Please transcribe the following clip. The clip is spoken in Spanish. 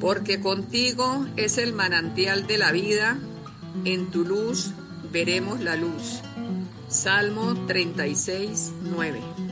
porque contigo es el manantial de la vida, en tu luz veremos la luz. Salmo 36, 9.